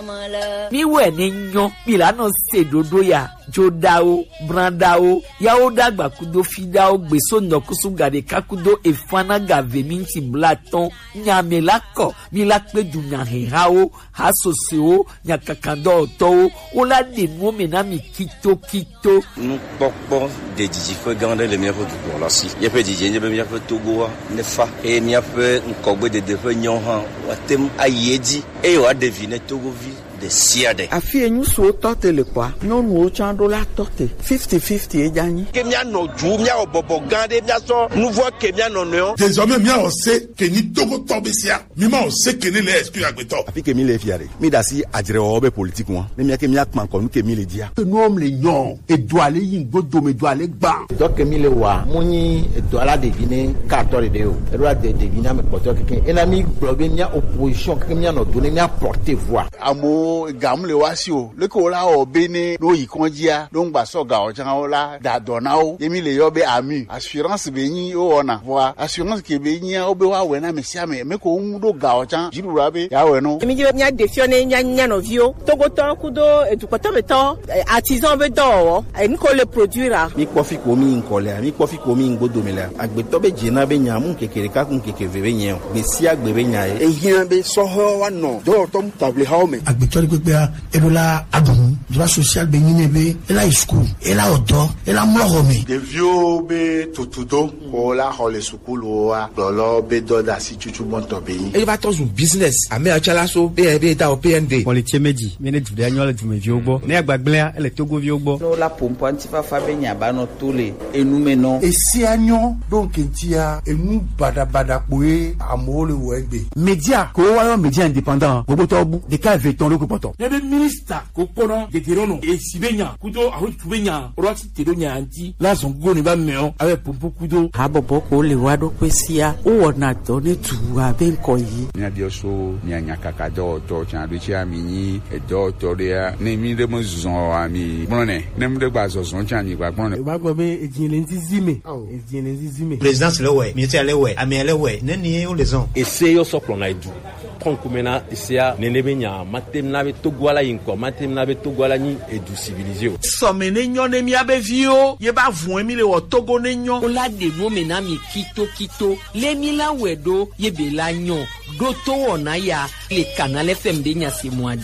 mi we ni nyo mi la no se dodo ya jodao brandao yao dagba kudo fidao gbeso nokusu gade kakudo efana gave minti blaton nyame lako mi la pe du nya hao hasoseo nya kakando to o la de no me na mi kito nous pokpo de dijifo gande le miafo du la si ye pe dijje be miafo togo ne fa e miafo nkogbe de fe nyon han watem ayedi e wa devine togo vi de siade afi enyu so tote le kwa no nu o chando la tote 50-50 e jani ke mia no ju mia obobo gande mia so nouveau ke mia no no désormais mia on sait que ni togo tobesia mi ma on sait que ne le excuse agbeto afi ke mi le fiare mi da si adire obe politique won ne mia ke mia kman ko nu ke mi le dia que nous homme les nyon et doit aller yin godo me doit aller gba donc ke mi le wa muni doit la deviner 14 de o e doit deviner me poto ke en ami bloguer mia opposition ke mia no donner mia porter voix amo gamle wasio le ko la obene no yikonjia don gba so ga o chan o la da donao yemi le yobe ami assurance be yin o ona voa assurance ke be yin o be wa we na me sia me ko do ga o chan jiru rabe ya we no yemi je nya defione nya no vio togo to kudo edukoto beto artisan be do en ko le produire mi kofi ko mi nkole mi kofi ko mi ngodo mele agbeto be jina be nya mu kekere ka kun kekeve be nya be si agbe be nya e yin be so ho wa no do to table ha o me agbeto pe ebola adun droit social be yin be ela school ela odo ela mlogome de vieux be tutudo ko la hole school wa dolo be do da si chuchu monto be yin e va to business ame achala so be da o PND politie meji manage de anyola du meji ogbo na agbagble ele togo vi ogbo no la pompo antifa fa be nya ba no tole enu me no e si anyo donc ntia enu bada poe amole wo egbe media ko wa yo media indépendant gbogbo to bu de ka veton lo ko poto le ministre ko kono de tirono e sibenya kudo aho tubenya roti tironya anti la zongo ni ba meo ave pompo kudo abobo ko le wa do kwesia o wona to ne tuwa be nko yi nya dio so nya nya kaka do to chan do chi amini e do to dia ne mi de mo zon ami brone ne mu de gba zon chan ni gba brone ba go be ejin le nti zime ejin le nti zime présidence le we ministère le we ami le we ne ni o le zon e se yo so plona idu konkumena isia nenebenya matemna be togwala yinko matemna be togwala ni edu civilisé so menenyo ne mi abevio ye ba vun mi le wo togo nenyo o la de no mena mi kito le mi la wedo ye be la nyon do to wona ya le canal FM de nya se moadi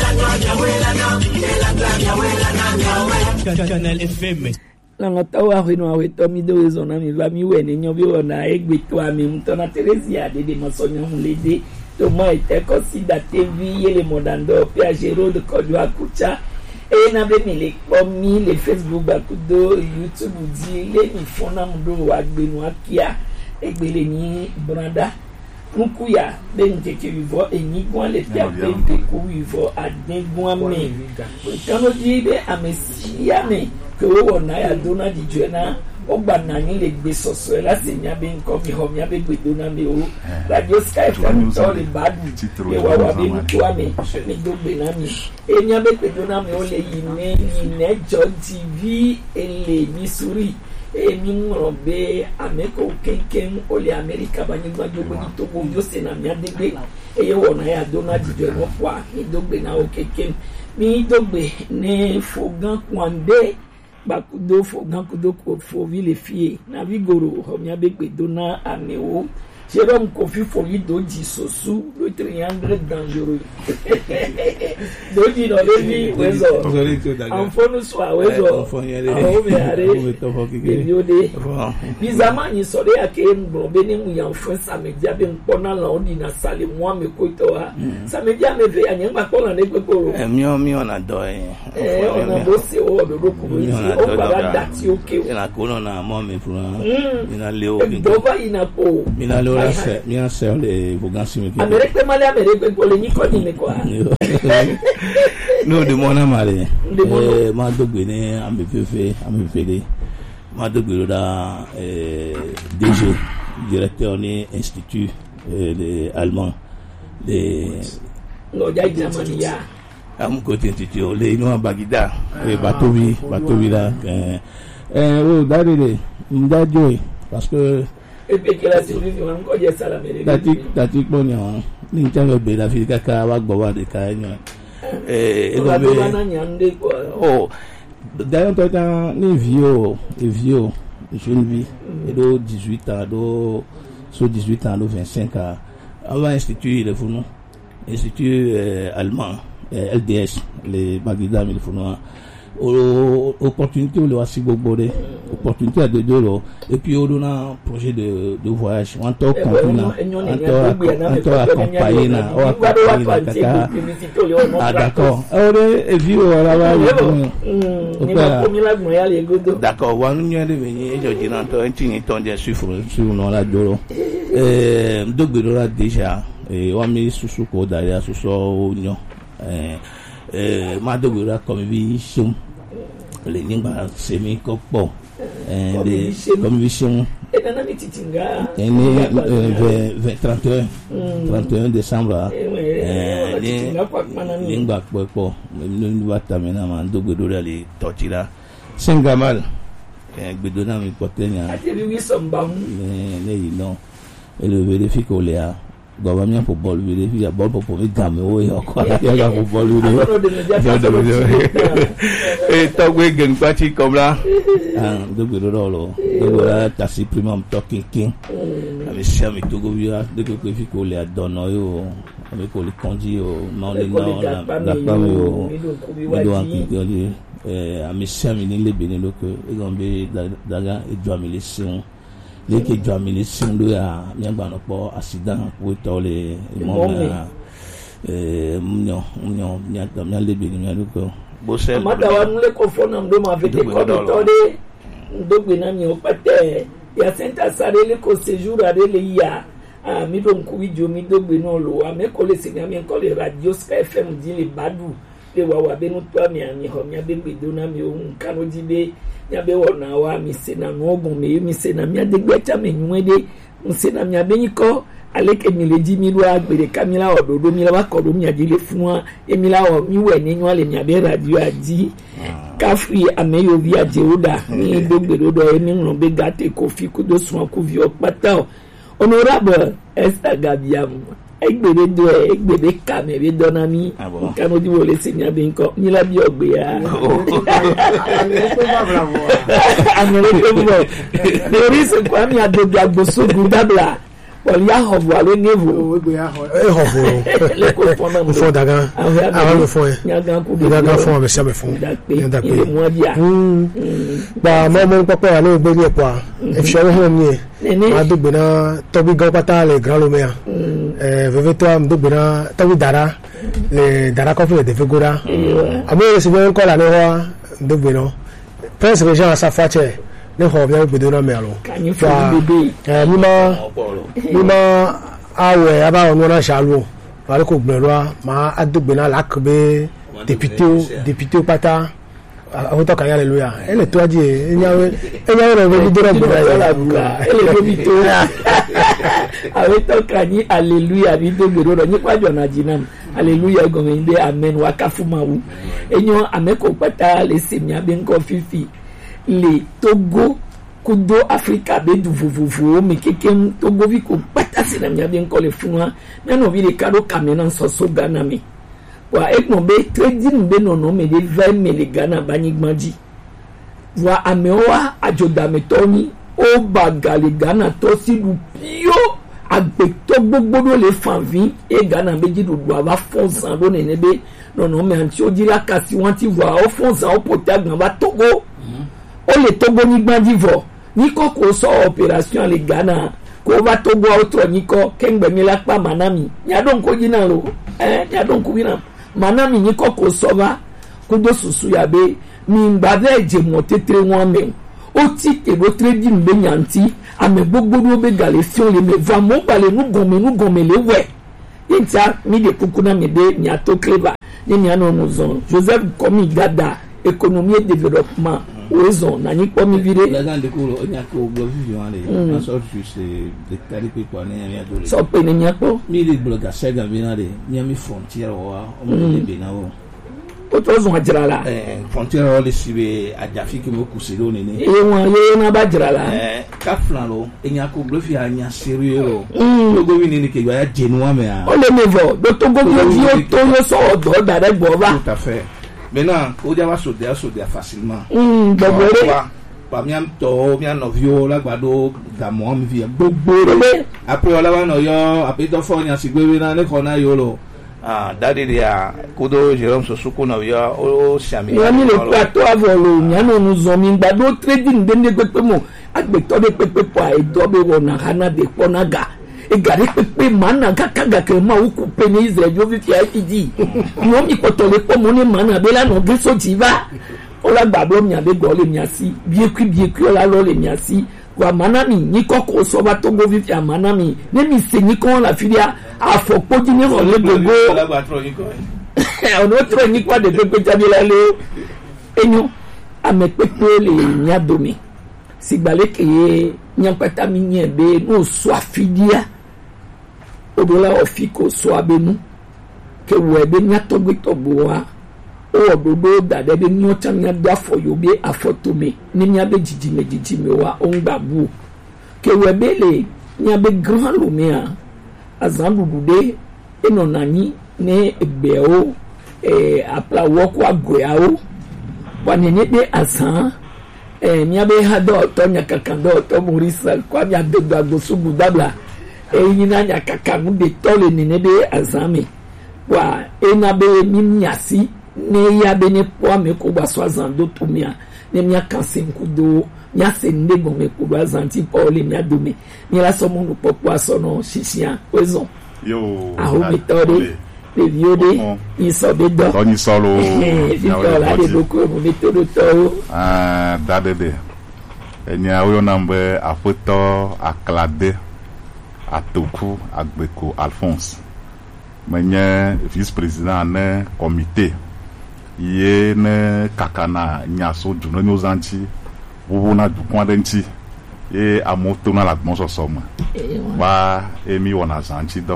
Canal FM la ngatawa hino aweto mi do zona mi va mi we nenyo bi wona egbe to ami mtona Teresia de masonya mulede Thomas était considéré vie les modando Pierre Géraud de Kodwa Kucha et na be mi le pomi le Facebook bakudo YouTube di le mi fona mudo wa gbenu akia egbele ni branda mukuya be njeke vivo enyi gwan le pia pe ku vivo adengwan me kano di be amesia me ko wona ya dona di juena ogba na ni le gbe soso la se nya be nko mi ho nya be gbedo na me o radio Skype kan to le badu e wa wa be to ame ni do gbe na mi e nya be gbedo na me o le yi ne John TV ele Missouri e mi nrobe ameko kenken o le America ba ni gba jogo ni to go yo se na mi adegbe e ye wona ya dona di jo mo kwa ni do gbe na o kenken mi do gbe ne fogan kwande bakudo fogan kudo ko fo vi le fie na vigoro homia begbe dona ameo Jérôme Kofi Foyi doji sosu le triangle dangereux doji no levi wezo enfonu swa wezo biode bizama ni sore ake mbo beni mu ya enfon samedia be mpona la oni na sale moi me koito ha samedia me ve anya ngba kola ne gbekoro mi ona do ona bosi o do ko o ba dati oke na kono na mo me fura ina leo doba ina po mina leo bien sûr les vacances me Amérique malé Amérique ko le ni ko ni quoi no de mona male ma dogbe ni amefele ma dogbe da DG directeur ni institut de allemand de no ja jamania am ko institut le ino bagida batovi la o dare ndajo parce que Tati ponya ni ntango be la fika ka wa gbo wa de ka nya d'ailleurs toi dans les vieux jeune vie et de 18 ans sur 18 ans de 25 ans avant institut le founou institut allemand LDS les Magida mais le founou opportunité le aussi bobodé opportunité à deux là et puis on a un projet de voyage on t'a accompagné là d'accord et puis d'accord on nous a devenu je dis non toi tu n'es ton dia sur non là dolo donc là déjà et on met sous ko derrière sous union madogura conviction les lignes semi copo les convictions 31 décembre lingba copo nous va terminer mandogura les tortilla Sengamal bedona mi potenya non et le vérifie qu'on l'a gouvernement pour bol vérifier bol pour gamme oui quoi il y a pour bol et togwe gen parti comme là de gudoro de tasi prima talking king avec chami togo via de que fi ko le donno yo avec ko le conduit au non le non la femme yo do anki ami chami ni le benelo que egombe daga et doit me laisser les qui doit me laisser de ya miamba no po accident pour tole non nyata nyale bi nyalo ko bosel mata wa nle ko fona ndo ma vete ko tole ndo bina mi opate ya senta sare le ko séjour ale le ya mi don ku video mi do bino lo ame ko le sinya mi ko le radio Sky FM di le badu le wa benu to mi ani ho mi be do na mi o nkano di be nyabe wona wa mi sena no ogun mi sena mi adegbe cha me nwede nsena mi abenyiko aleke mi leji mi lo agbere kamila ododo mi la ba kodo mi adile fun emi la o mi we ni nwa le mi abe radio aji kafri ameyo vi ajeoda ni dogbero do emi nro be gate kofi kudo sun ku vi opata honorable Esther Gabiam egbere do egbere kamere donami kanu di wole senya be nko ni la bi ogbe ya amere ko there is kwa mi adobi agboso gudabla wọ́n yà họ̀ bọ̀ alẹ́ níbo. ẹ họ̀ bọ̀ o fọ dagan àwọn mi fọ yẹ dagan fọ àmì sẹ́mi fún yẹn dàpé. gba mọ́mọ́ pọ́pọ́ wà ní ìgbélé ẹ̀pọ̀ à ẹ̀fíṣọ́ wọ́n hàn mí yẹ máa dùgbò náà tọ́bí gan pátá lè gran lómi à vẹ́vẹ́ tó àmì dùgbò náà tọ́bí dara lè dara kọ́fì lè dẹ́fẹ́ góra àmì yẹn sì fẹ́ ń kọ́ là ní wá dùgbò náà prince regent asafache ne ho bia gbedo na melo fa mi ma awe aba onu na shalu pare ko gbero ma adugbe na lakbe député pata auto kan hallelujah ele to aji enyawe ro be dira gbero la buka ele be to awe to kan ni hallelujah bi do gbero ro ni pajo na jinam hallelujah go me de amen wa kafumawu enyo ameko pata le semia be nko fifi le Togo kudo Africa be du vuvuvu mi kekem Togo vi ko patasi na mia bien ko le funwa na no vi le kado kamena so Ghana mi wa ekmo be trading be no me de 20 mele Ghana banigmaji wa amewa ajoda metoni o bagale Ghana to si du pio agbe to gbogbo le fanvi e Ghana be ji du ava fonsan do ne be no me anti o dira kasi won ti wa o fonsan o potagban ba Togo o le Togo ni gbandivo ni ko so operation le Ghana ko ba Togo auto ni ko kengbe mi la pa manami ya don ko jina lo ya don ko bina manami ni ko so ba ko do susu ya be mi ngba be je mo tetre won me o ti ke bo trading be nyanti ame gbogbo do be galation le me va mo bale nu gome le we inta mi de kukuna me de ni ato clever ni ano nuzon Joseph Komi Gada économie et développement raison na ni ko mi vire la grande cour on a ko glo vision ale na so juste de taripe ko na ya do so pe ni ko mi de bloga sega binare ni mi frontière wa o mo de binawo to zon ajrala frontière le sibe ajafi ke mo kusiro ni ni won ye na ba ajrala ka flan lo enya ko glo fi anya sérieux logo wi ni ke ya jenua me a o le mevo do to go vi o to yo so do da re gbo ba tout à fait maintenant o dia va sauter facilement pa mi am to mi anovio la gbado da mo mi vi gbogbo re après ola wa no yo après to fo nya sigbe na ne kona yo lo dadi dia kudo Jérôme Sosuku no yo o siami ya mi le kwa to avolo nya no nu zo mi gbado trading de ne gbe mo agbe to de pepe po ai do be wona hana de ponaga e gari pepe mana kakaga ke ma uku pe ni Israel yo vi fi IPD mo mi ko to le po mo ni mana be la no ge so jiva ola gbado mi abe go le mi asi bi eku ola lo le mi asi wa manami ni koko so ba to go vi fi manami ne mi se ni kon la filia afọpọji ni ro le gogo ono tro ni kwa de pepe jabi la le enyo amepepe le nya domi sigbale ke nya pata mi nye be no so afidia odola ofiko so abenu ke wo be nya to gbe to bo wa o dodo da de be nyo tan nya da fo yo be afoto me ni nya be jiji me wa on gbabu ke wo be le nya be grand lo me a azandudude eno nani ne ebeo apla woko agoyao wanene be asan nya be hado to nya kakando to murisa kwa nya de gbosugu dabla yina nya kakamu de tole ne be azami wa ena be mimnyasi ne ya be ne po me ko gba so azando to mia ne mia kansen kudo nya se ndego me ko gba azanti pole mia do me ni la so mu popo aso no sisia ozo yo aho metode le viode iso be do oni solo ya la de beaucoup mo metodo to dadede enya oyo nambe afoto aklade atoku agbeko Alphonse menye vice-président ne comité ye ne kakana nyaso duno nyozanti wona dukwandenti e amoto na la gmonso soma wa emi wona zanti do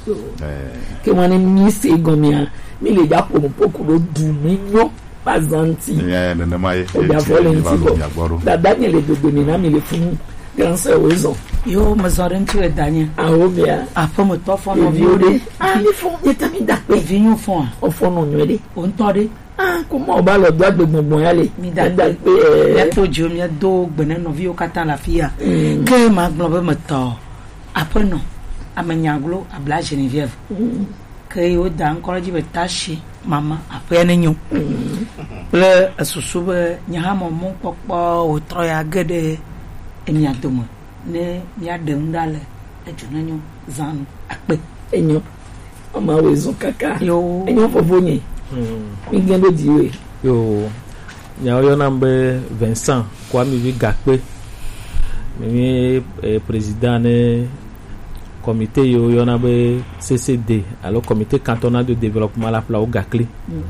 ke wani mi se gomia mi le ja po poku do du mi yo bazanti ne mai o ja volenti da Daniel de mi na mi le fun grand sœur ozo yo mazorenti e Daniel ahobia afomo to fo no viode mi fo yetami da pe vinho fo o fo no nyede o ntode comment on va le droit de gbongbon yale mi da pe ya to jo mi do gbene no vi o kata la fia ke ma globe meto apono amenyaglo abla Geneviève ke o da encourage betashi mama apene nyu le asusube nyahamo mon popo o troya gede emi adomo ne mi adem dale ejunanyo zanu akpe enyo mama wezo kaka yo enyo fofoni mi gendo diwe yo nyayo nambe Vincent kwa mi vi gakpe mi président ne comité yo nambe CCD alors comité cantonal de développement la pla au Gakli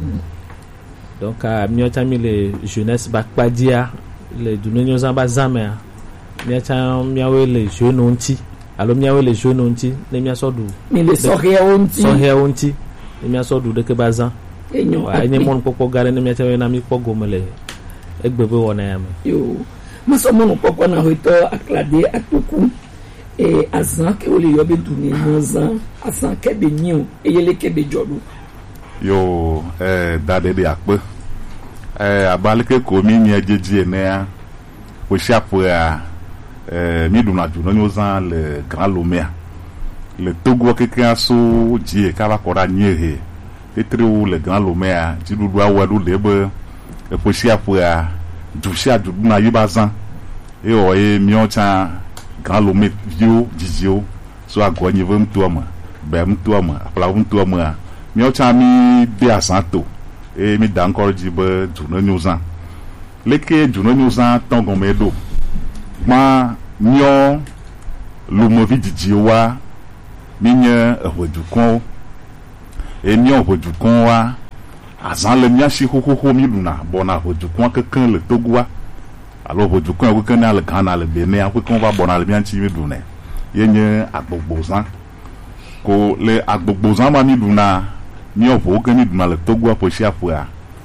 donc mi otami le jeunesse bakpadia le dunyo zamba zame mi miawe le jeune onti alors miawe le jeune onti ne mi asodu mi le sohe onti ne mi asodu de ke bazan enye mon popo gare ne mi tawe na mi pogo mele egbebe wona yame yo maso mon popo na hoito aklade atoku azan ke ole yobe duni nozan azan ke be nyu eyele ke be jodu yo dade de akpe abalike ko mi nya jeje ne a o chapeau mi duna du no zan le grand lomea le togo kekan so die ka ba kora nyehe etreu le grand lomea ti dudu awadu lebe e po chapeau du sia du na yibazan e o mi on cha grand lomé vio dizio so agonye vem tuama bem tuama apla vem tuama mi o cha mi de asanto e mi dan korji be du no nyuzan leke du no nyuzan tongo medo ma nyo lumo vidijio wa minye ehwedukon e mi ehwedukon wa azan le miashi hohoho mi luna bona ehwedukon kekan le togwa alo ehwedukon kekan na le Ghana le Benin akon va bona le mianchi mi dune yenye agbogbozan ko le agbogbozan ma mi luna mi ehwo ke mi duna le togwa poshi afua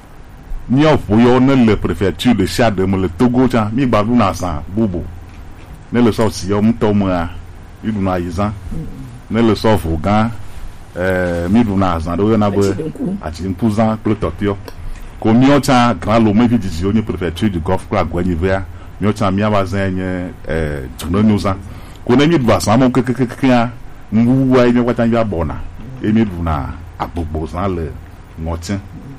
mi voyo ne le préfecture de Tchad me le Togo tcha mi gbadu na san bobo ne le so si yo mto ma mi du na yizan ne le so fo gan mi du na san do na bo ati nkuzan pro totio ko mi o tcha grand lo me vi di oni préfecture du Golfe Kra gwani vea mi o tcha mi abazan nye tuno nyuzan ko ne mi du asan mo kekekekea mbu wa mi kwatan ya bona e mi du na agbogbo san le ngotin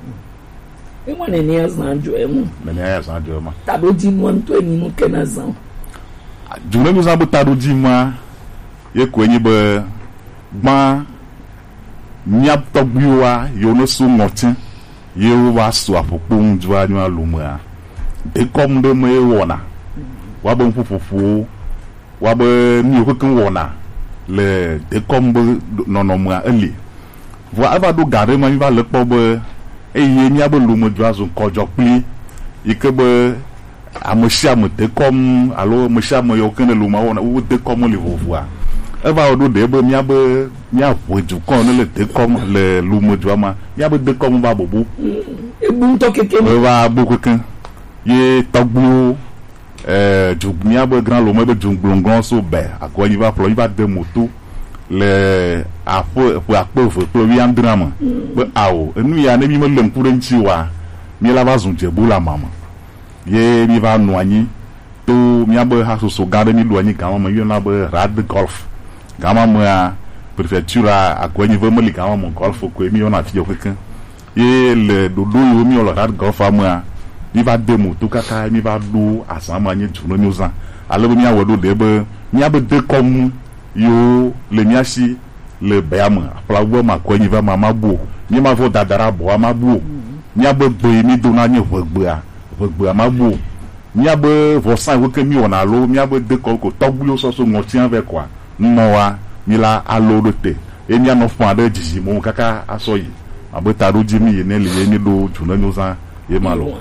e wọn ni azan jo emu me ne azan jo ma tado di mo nto eni no kenazan jure mi zan bo tado di ma ye ko eni be gban nyap to gbiwa yo no so ngotin ye wa so apopo nju anyu alumra de kom de me wona wa bo fufufu wa be mi ko kan wona le de kom no mwa eli vo ava do gare ma mi va le po be eye mi abo lu mo dwazo kojo pli ikebe amoshia mo de kom alo moshia mo yo kan lu ma wona wo de kom le vovua eva odo de be mi abo mi avoju kon le de kom le lu mo dwama mi abo de kom ba bobu ebu to keke eva boku kan ye togbu du mi abo grand lo mo be jungblongon so be akoni va plo va de moto le apo fo wi andrama be awo enu ya ne bi mo lem pure nchi wa mi la va zunje bula mama ye mi va no anyi to mi abo ha so gade mi do anyi kan ma yo na be rad golf gama mo ya prefecture akoni va mo li kan mo golf ko mi yo na ti yo kekan ye le dodo yo mi o rad golf amua mi va de moto kaka mi va do asama anyi tuno nyuza alebo mi awodo de be mi abo de kom yo le miasi le bayama plawo ma ko ni va mama bu ni ma vo dadara bo ma bu ni abo gbe mi do na ni vogbe ma bu ni abo vo san wo ke mi ona lo mi abo de ko togbu yo so ngoti an ve kwa no wa mi la alo dote e mi ano fun ade jiji mo kaka aso yi abo taro ji mi ye ne le ni do juna nyuza ye ma lo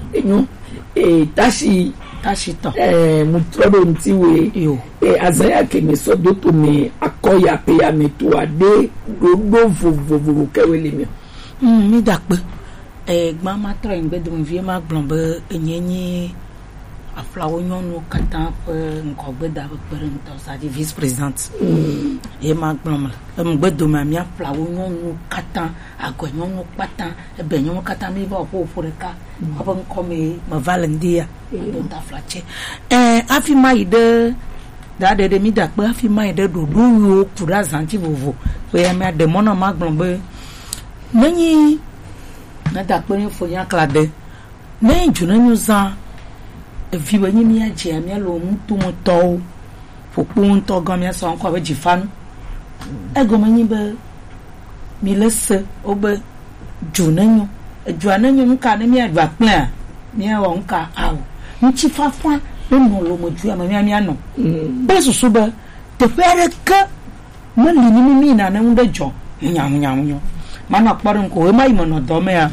tashi to mutrodo ntiwe azaya keme so do to me akoya pe ya me to ade do vovovo kewele mi mi da pe gba ma tro ngbe do mi vie ma gbon be enyenyi aflawo nyonu katan nko gbe da pe nto sa di vice president e ma gbon ngbe do ma mi aflawo nyonu katan ago nyonu patan e be nyonu katan mi ba po foreka apa nko me ma valendia do ta flache afi mai de da de mi da pe afi mai de do yo kura zanti vovo pe me de mona ma gbon be nyi na da pe fo yan klade nyi juna nyuza vi we nyi mi aje mi lo mutu moto fopun to gan mi so nko be jifanu ego manyi be mi lese obe junanyo juananyo nka na mi adwa plan mi a won ka awo nchi fafa no lo moju ama mi ano be susu be te fere ka mo li ni mi na na nde jo nyam mana kparo nko we mai mo no do me a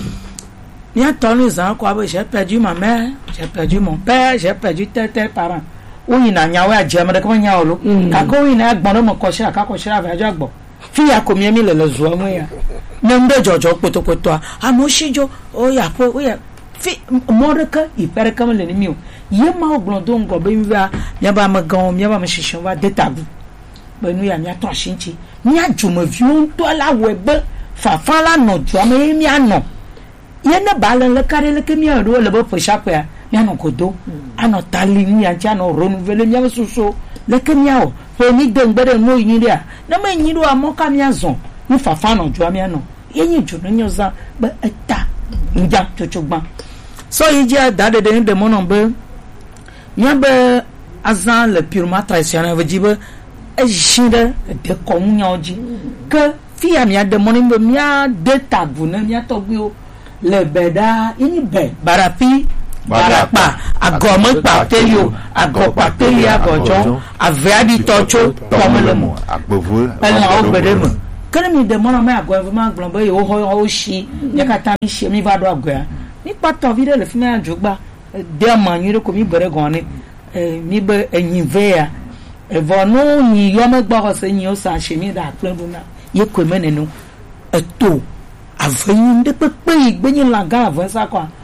ni atoni zan ko abo j'ai perdu ma mère j'ai perdu mon père j'ai perdu tel parent oyin na nyawe aje me de ko nya olo ka ko yin na gbon mo ko sha ka ko sha va jagbo fi ya ko mi le lo zo mo ya ne ndo jojo potopoto a mo shijo o ya po o ya fi mo de ka ipere ka me le ni mi o ye ma ogbon do ngo be mi va ya ba ma gan mi ba ma shishin wa de tabu be nu ya mi ato shinchi mi ajumo vi on to la webe fa la no jo me mi ano ye na balan le kare le ke mi ro le bo poshapo ya mi ano kodo ano tali mi anti ano renouveler mi asoso le ke mi o fo ni de ngbere no yin ria na ma yin ro amoka mi azon ni fa no jo mi ano ye yin jo no nyoza be eta nja chochogban so yi je da de mo no be mi be azan le purement traditionnel veut dire ejinde de komunya oji ke fi ya mi de mo ni be mi de tabu na mi atogbe o le beda ini be barapi barapa agomo patelio agopateli agojo aveadi tocho tomolemo agbovu ela obedemo kana mi de mona me agovo ma gbon be o ho shi ye kata mi shi mi va do agoya ni pato vide le fimi ajogba de amanyu ko mi bere goni mi be enyin vea evo no ni yo me gba ko se yin o sa shi mi da plebu na ye ko menenu eto aveyin de pepe igbeyin laga avansa kwa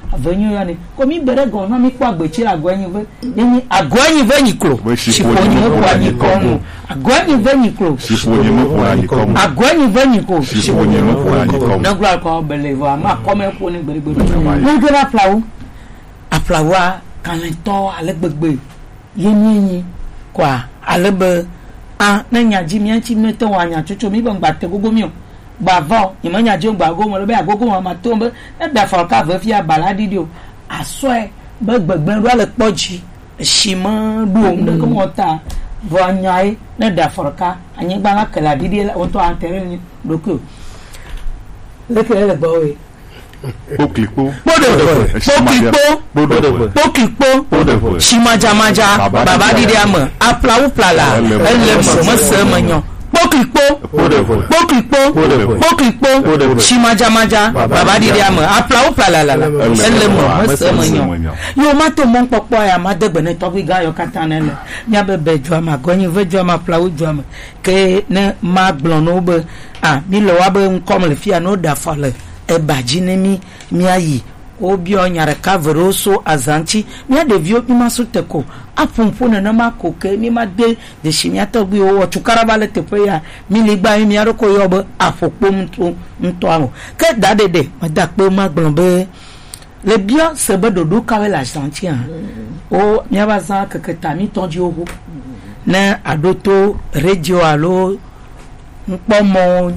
avenue yani ko mi bere go na mi kwa gbechi agwanyi ve ni agwanyi ve ni kro shiponi mo kwa ni komo agwanyi ve ni kro shiponi mo kwa ni komo agwanyi ve ni kro shiponi mo kwa ni komo na gla ko believe ma come ko ni gbere mo gbe aplawa kan to ale gbegbe yemi kwa ale be a na nya ji mi anti mi to wa nya chocho mi gba te gogo mi o gba vo imo nya jo gba go mo lo be agogo mo ma to be e da for ka ve fi abala didio aso e be gbegbe ru ale poji shimo du o de ko mo ta vo nya e na da for ka anyi gba la kala didi o to antere ni loko le ke le gbo we Poklipo, Poklipo, Shimajamaja, Baba Didiama, Aplaou Plala, Elemosemanyo, Poklipo, Shimajamaja, Baba Didiama, Aplaou Plala, Elemosemanyo. You mato mon popoya, Madebene, Tobiga, your catanelle, Yabe drama, going over drama, Plau drama, K. Ne Maglonobe, Miloabe, come if you know that follow. Ebajinemi miayi obi onyare kaveroso azanchi mia devio mimaso teko apumpone na makoke mi made de shimiata gbi o chukarabale tepe ya mi ligba mi aroko yobo afopom nto amo ke dadede madakpe maglombe le bien sebe dodo kawe la zanchi o mia bazan keketa mi tonji oho na adoto radio alo npomo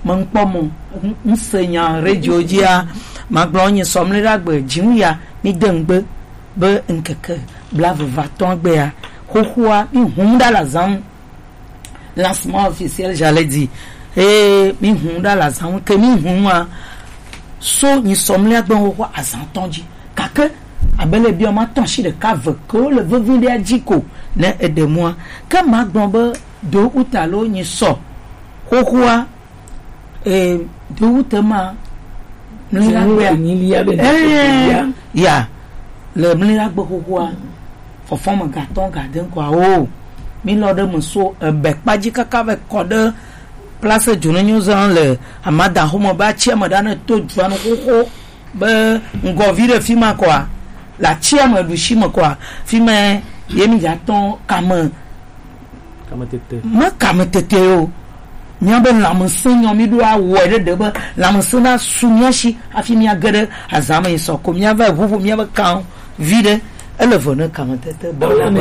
nsenya radio jia maglonye somlera gbe jinya mi dengbe be nkeke blave vaton gbe ya hohua mi hunda la zam lancement officiel j'allais dire mi hunda la zam ke mi hunwa so ni somlera gbe hohua azantonji kake abele bi o ma ton shi de cave ko le vevu de adiko na aide-moi ke maglon be do utalo ni so hohua Doutema ya le mlira gbokowa for form gaton garden kwa o mi lo de muso be paji kaka be kode place junonyo zan le amada homo ba chiama dana to juano koko be ngovire fima kwa la chiama du shima kwa fima yemi gaton kama tete o nyambe lamusenyo mi do awore de ba lamusena sunyashi afimi agere azama isoko mi ava vuvu mi ava kan vide elevone kamatete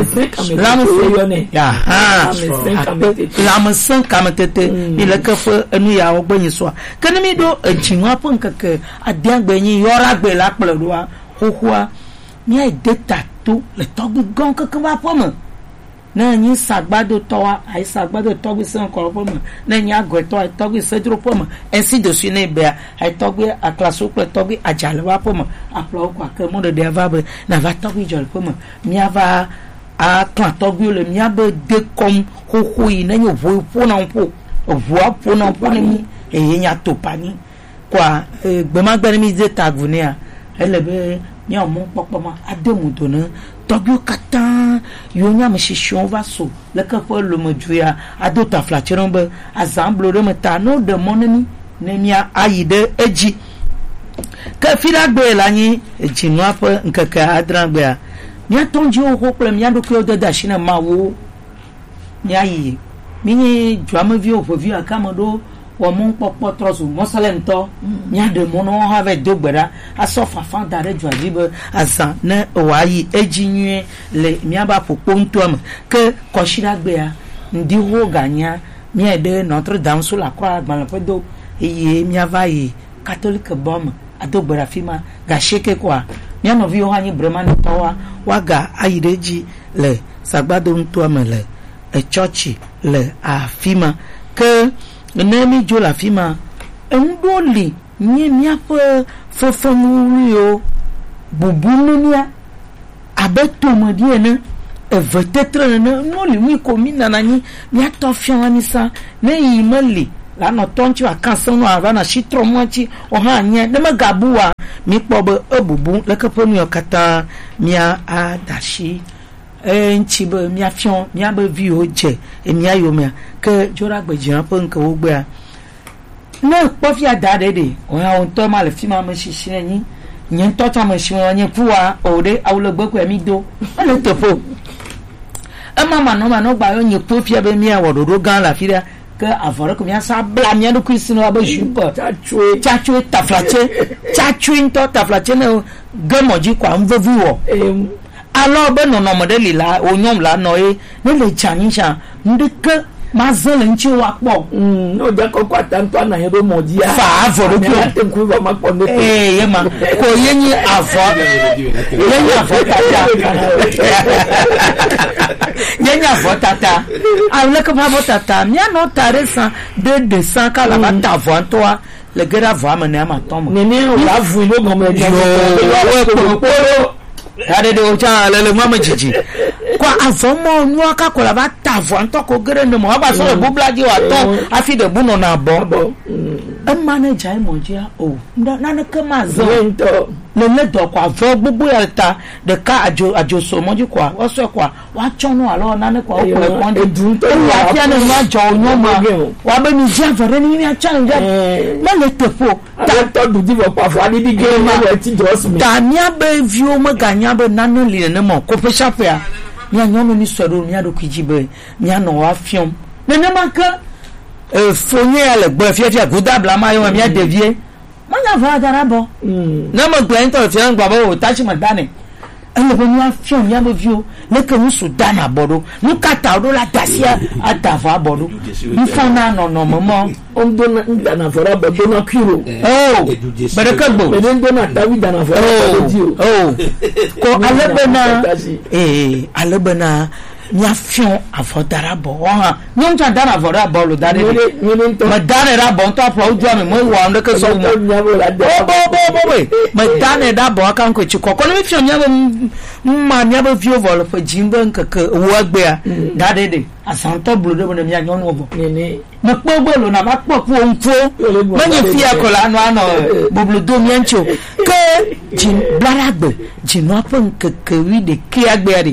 lamusen kamatete ile kefe enu ya ogbenyi so kene mi do ejinwa pon keke adiagbenyi yora gbe la pledoa hohua mi ai detato le togbi gon keke wa pomo na nyi sagbado towa ai sagbado togbi sen ko pomo na nyi agoto ai togbi sedro pomo ainsi de suite ne be ai togbi a classe ko togbi ajale wa pomo aplo ko ke mo de avabe na va togbi jol pomo mi ava a kan togbi le mi abe de kom hohoi na nyi vo pona npo vo pona npo ni e nya topani kwa gbemagbere mi de tagunia elebe mi o mo popoma ademudo na togbi katan yo nya me shishon va so le ka fo lo mojuya adota flachirombe azamblo de meta no de moneni ne mia ayide eji ka fira gbe lanyi ejinu apa nkeke adragbe a mia tonji o ko ple mia do ko de dashina mawo mia yi mi jwame vi o vi akamodo wo mon popo trosu mosalem to mia de mono have dogbera asofa fan dare jwajibe azan na wayi ejinwe le mia ba popo ntom ke koshira gbe a ndi ho ganya mia de Notre Dame sous la croix gbanpedo eye mia va yi catholique bom adogbera fima ga sheke kwa mia no vi o hanyi bremani towa waga ayideji le sagbado ntom le e church le afima ke nemi jo la fima endoli ni miape fofomuri bubulunia abeto modie ne evetetre ne no li mi komina nani mi atofian sa ne imeli la no tonchi akanso no avana shitro mwachi o ha anye ne magabuwa mi pobe ebubu lekeponu okata mia adashi nchibe mia fion mia be vi oje emia yomia ke jora gbejiran po nkan wo gbe a no po fi ada de o ha on to ma le fi ma mo sisi yin nye to ta me shi nye puwa o de awlo gbe ko mi do ele topo mama no gba yo nye po fia be mi awododo gan la fira que avore ko mi asa bla mi do kuisino abo jupa chachu taflache taflache ne gamoji kwa mvovu wo alors ben non modèle là onyom la no e ne le chanisha ndike mazele nchi wa po no ja ko kwa tanto na yebo modia fa avore ko tenku ba mapo ne yema ko yenyi tata ale ko pa tata mi no taresa de 200 kala ba ta vo toi le gars va mener ma tombe nene la vu no gomo ade de ocha lele mama jiji kwa avomo nu aka kola ba ta vo anto ko gere no mo ba so bublaji wa ton afi de buno na bo manager monjia o na na kama zento le do kwa vo gbogbo ya ta de ka ajo so monji kwa wo so kwa wa chono alo na ne kwa o ko e kon de ya ti na ma jo nyoma wa be ni jia vere ni ya challenge na le tepo ta to du di vo kwa fo ani di game ma we ti just me ta nya be view ma ganya be na no li ne mo ko pe shape ya nya nyono ni so do nya do kijibe nya no wa fiom ne ma ka fonye ale gbo fia guda blama yo mi adevie manya va darabo na mo gbe nto fi an gba bo tachi madane ele bo mi afion mi abo vio le ke mu Sudan abodo nu kata odo la dasia adava abodo mi fona no momo on dona ndana fora bodo na kiro baraka gbo be ndona tawi dana fora bodo ko alebena nya fion afodara bo ha nyom cha dara afodara bo lo dare ma dare ra bo to pro ju mi mo wa ndo ke so mo bo ma dare da bo kan ko chi ko mi fion nya ma nya bo vio vol fo jimbo nkeke wo gbe a dare de asanto blu de bo na nya nyon wo bo nene ma po lo na ma po ku onfo ma nya fi akola no bublu do mi ancho ke jin blaragbe jin no po nkeke wi de ki agbe ari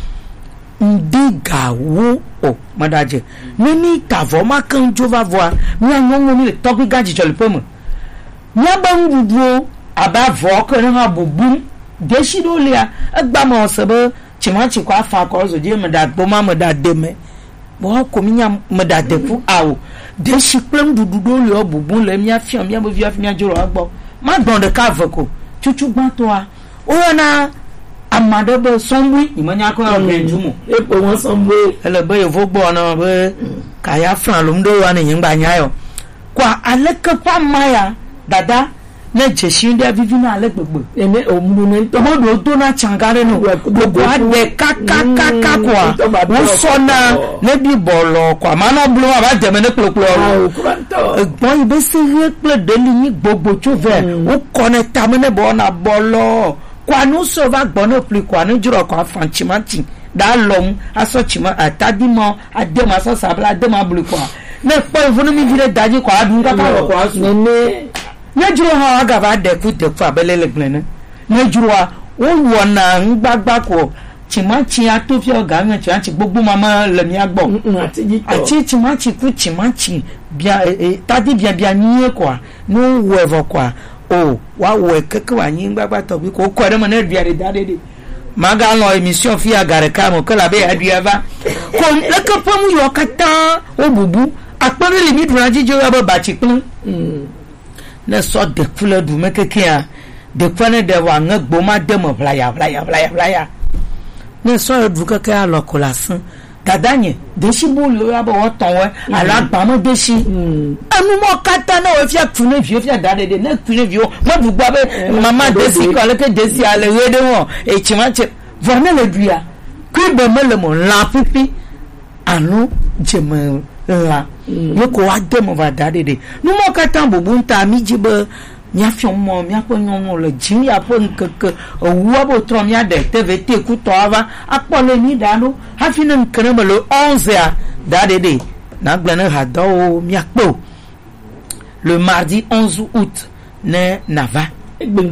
ndiga wo o madaje nini tavo ma kan jova voa mi anwonwo ni to gbe gaji jole pomo mi agba nguduo aba vo ko na bubu de shidolia agba ma osebe chimachi kwa fa ko zo je meda gbo ma meda deme bo ko mi nya meda defu awo de shiplem dududo le obubu le mi afiam mi abovi afi mi ajoro agbo ma don de ka voko chuchu gba to a o na amado be sonwi imanya ko njumu epo won sonwe ele be yevo gbo na be kaya fran lo ndo wa ni yingba nyayo kwa aleke pa maya dada na jeshi ndia vivi na ale gbegbe ene omunu ne to mo do na changare no gbogbo ade kaka kwa wo sona ne bi bolo kwa mana blu aba de me ne kloklo gbon ibe sire ple de ni gbogbo chove wo connect amene bo na bolo kwa no so va gbono pli kwa no juro kwa fanchimanti da lom aso chima atadimo adema so sabla adema blu kwa ne po funu mi vire daji kwa adun ka kwa ne juro ha aga ba de ku abelele glene ne juro wo wona ngbagba ko chimanti atofia oga mi chimanti gbogbo mama le mi agbo ati chimanti ku chimanti bia tadi bia ni kwa no wevo kwa o wa wo keke wa yin gbagba to bi ko ko de mo na biare dade maga lo emission fi agare ka mo kala be aduava ko le ko pamu yo kata o bubu apere le mi dura jijo abo ba chi pin ne so de kule du mekeke a de kwane de wa ngbo ma de mo playa ne so du keke a lo kolasan dadanye deshi bulu abo wotonwe alagba mo deshi anu mo kata na o fia tune vie fia dade de na tune vie mo dugba be mama desi ko le ke desi ale wede won e chimache vona le bia ku be mele mo la pipi anu jeme la yo ko ade mo va dade de nu mo kata bubu nta mi jibe mi afion mo mi apo nyomo le jin ya po nkeke owu abo tro mi ade tvt ku to ava apole ni dano hafina nkere le 11 a dade de na gbene hado mi akpo le mardi 11 août ne nava